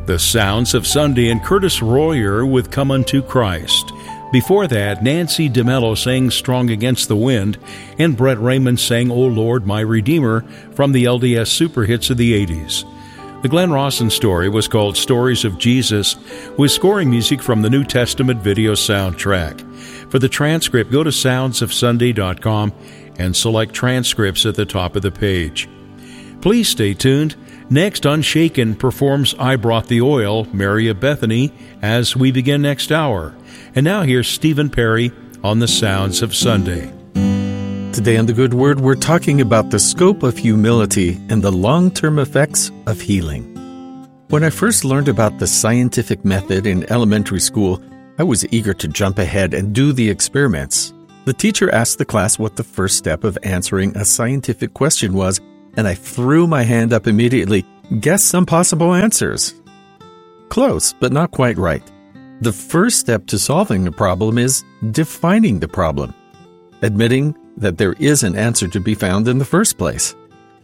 The Sounds of Sunday and Curtis Royer with Come Unto Christ. Before that, Nancy DeMello sang Strong Against the Wind, and Brett Raymond sang O Lord, My Redeemer from the LDS super hits of the 80s. The Glenn Rawson story was called Stories of Jesus, with scoring music from the New Testament video soundtrack. For the transcript, go to soundsofsunday.com and select transcripts at the top of the page. Please stay tuned. Next, Unshaken performs I Brought the Oil, Mary of Bethany, as we begin next hour. And now here's Stephen Perry on the Sounds of Sunday. Today on The Good Word, we're talking about the scope of humility and the long-term effects of healing. When I first learned about the scientific method in elementary school, I was eager to jump ahead and do the experiments. The teacher asked the class what the first step of answering a scientific question was, and I threw my hand up immediately. Guess some possible answers. Close, but not quite right. The first step to solving a problem is defining the problem, admitting that there is an answer to be found in the first place.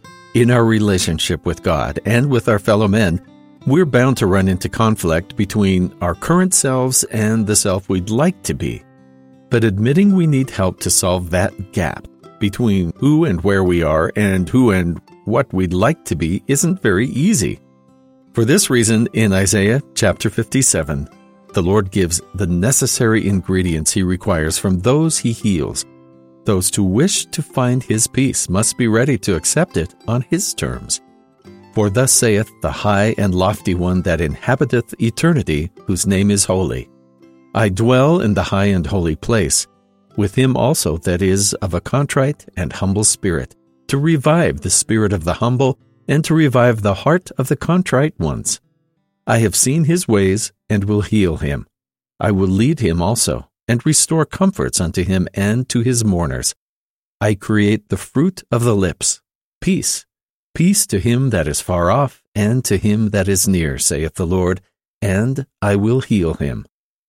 In our relationship with God and with our fellow men, we're bound to run into conflict between our current selves and the self we'd like to be. But admitting we need help to solve that gap between who and where we are and who and what we'd like to be isn't very easy. For this reason, in Isaiah chapter 57, the Lord gives the necessary ingredients He requires from those He heals. Those who wish to find His peace must be ready to accept it on His terms. For thus saith the high and lofty one that inhabiteth eternity, whose name is holy. I dwell in the high and holy place, with him also that is of a contrite and humble spirit, to revive the spirit of the humble, and to revive the heart of the contrite ones. I have seen his ways, and will heal him. I will lead him also, and restore comforts unto him and to his mourners. I create the fruit of the lips, peace. Peace to him that is far off, and to him that is near, saith the Lord, and I will heal him.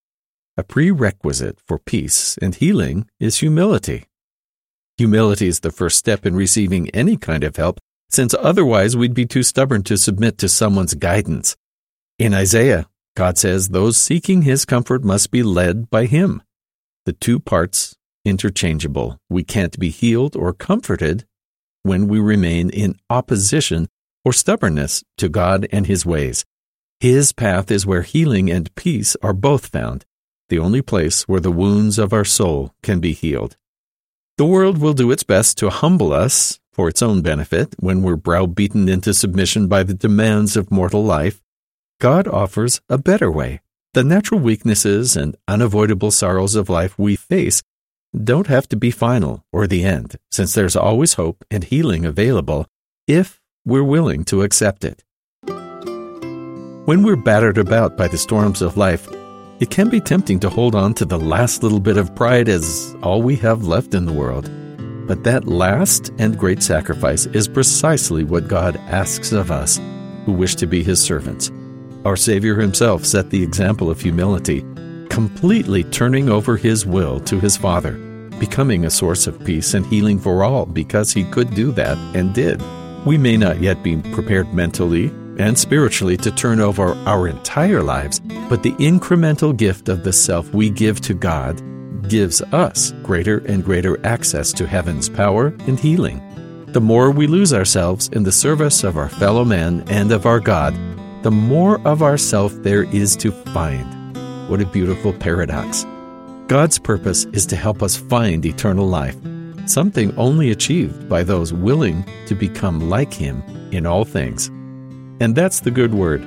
A prerequisite for peace and healing is humility. Humility is the first step in receiving any kind of help, since otherwise we'd be too stubborn to submit to someone's guidance. In Isaiah, God says those seeking His comfort must be led by Him. The two parts interchangeable. We can't be healed or comforted when we remain in opposition or stubbornness to God and His ways. His path is where healing and peace are both found, the only place where the wounds of our soul can be healed. The world will do its best to humble us for its own benefit when we're browbeaten into submission by the demands of mortal life. God offers a better way. The natural weaknesses and unavoidable sorrows of life we face don't have to be final or the end, since there's always hope and healing available if we're willing to accept it. When we're battered about by the storms of life, it can be tempting to hold on to the last little bit of pride as all we have left in the world. But that last and great sacrifice is precisely what God asks of us who wish to be His servants. Our Savior Himself set the example of humility, completely turning over His will to His Father, becoming a source of peace and healing for all because He could do that and did. We may not yet be prepared mentally and spiritually to turn over our entire lives, but the incremental gift of the self we give to God gives us greater and greater access to heaven's power and healing. The more we lose ourselves in the service of our fellow men and of our God, the more of ourself there is to find. What a beautiful paradox. God's purpose is to help us find eternal life, something only achieved by those willing to become like Him in all things. And that's the Good Word.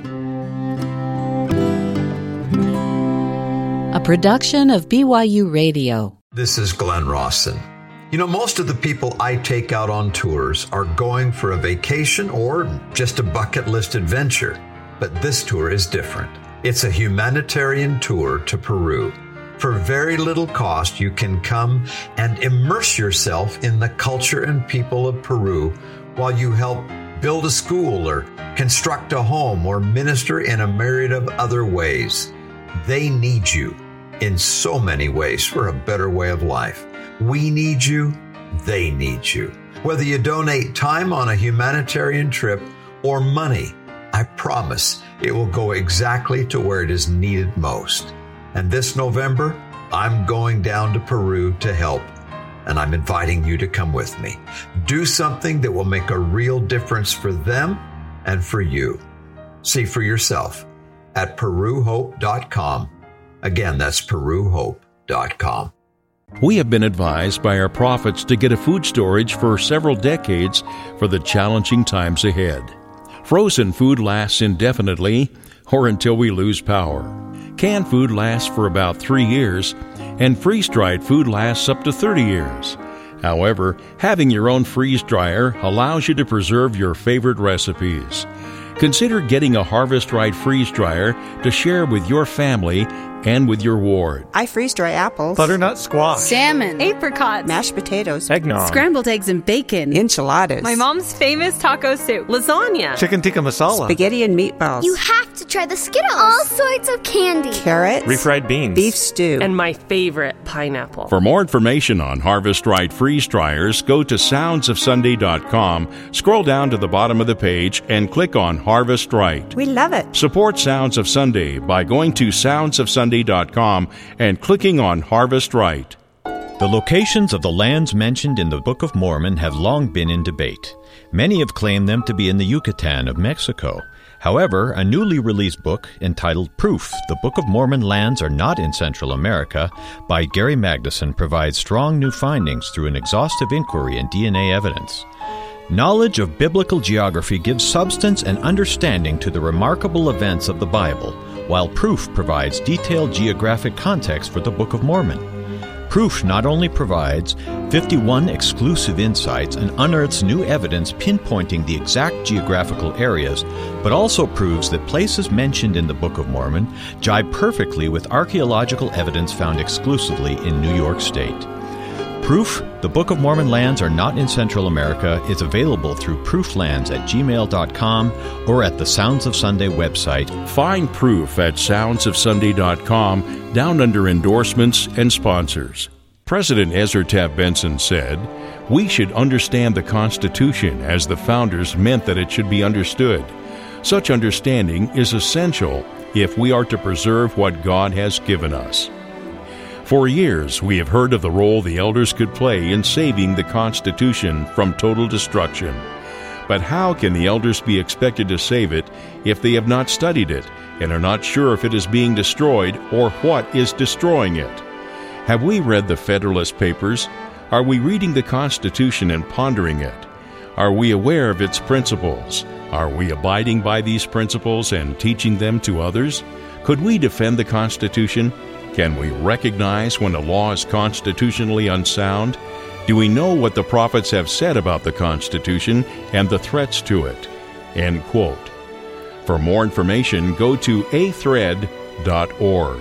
A production of BYU Radio. This is Glenn Rawson. You know, most of the people I take out on tours are going for a vacation or just a bucket list adventure. But this tour is different. It's a humanitarian tour to Peru. For very little cost, you can come and immerse yourself in the culture and people of Peru while you help build a school or construct a home or minister in a myriad of other ways. They need you in so many ways for a better way of life. We need you. They need you. Whether you donate time on a humanitarian trip or money, I promise it will go exactly to where it is needed most. And this November, I'm going down to Peru to help, and I'm inviting you to come with me. Do something that will make a real difference for them and for you. See for yourself at peruhope.com. Again, that's peruhope.com. We have been advised by our prophets to get a food storage for several decades for the challenging times ahead. Frozen food lasts indefinitely or until we lose power. Canned food lasts for about 3 years, and freeze-dried food lasts up to 30 years. However, having your own freeze dryer allows you to preserve your favorite recipes. Consider getting a Harvest Right freeze dryer to share with your family and with your ward. I freeze dry apples, butternut squash, salmon, apricots, mashed potatoes, eggnog, scrambled eggs and bacon, enchiladas, my mom's famous taco soup, lasagna, chicken tikka masala, spaghetti and meatballs. You have to try the Skittles. All sorts of candy. Carrots, refried beans, beef stew, and my favorite, pineapple. For more information on Harvest Right freeze dryers, go to soundsofsunday.com, scroll down to the bottom of the page, and click on Harvest Right. We love it. Support Sounds of Sunday by going to soundsofsunday.com and clicking on Harvest Right. The locations of the lands mentioned in the Book of Mormon have long been in debate. Many have claimed them to be in the Yucatan of Mexico. However, a newly released book entitled Proof, The Book of Mormon Lands Are Not in Central America by Gary Magnuson provides strong new findings through an exhaustive inquiry and DNA evidence. Knowledge of biblical geography gives substance and understanding to the remarkable events of the Bible, while Proof provides detailed geographic context for the Book of Mormon. Proof not only provides 51 exclusive insights and unearths new evidence pinpointing the exact geographical areas, but also proves that places mentioned in the Book of Mormon jibe perfectly with archaeological evidence found exclusively in New York State. Proof, The Book of Mormon Lands Are Not in Central America is available through prooflands@gmail.com or at the Sounds of Sunday website. Find Proof at soundsofsunday.com down under endorsements and sponsors. President Ezra Taft Benson said, "We should understand the Constitution as the founders meant that it should be understood. Such understanding is essential if we are to preserve what God has given us." For years, we have heard of the role the elders could play in saving the Constitution from total destruction. But how can the elders be expected to save it if they have not studied it and are not sure if it is being destroyed or what is destroying it? Have we read the Federalist Papers? Are we reading the Constitution and pondering it? Are we aware of its principles? Are we abiding by these principles and teaching them to others? Could we defend the Constitution? Can we recognize when a law is constitutionally unsound? Do we know what the prophets have said about the Constitution and the threats to it? End quote. For more information, go to athread.org.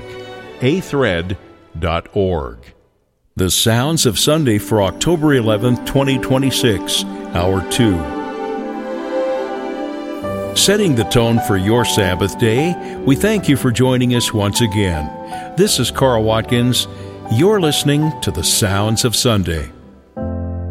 athread.org. The Sounds of Sunday for October 11th, 2026, Hour 2. Setting the tone for your Sabbath day, we thank you for joining us once again. This is Carl Watkins. You're listening to the Sounds of Sunday.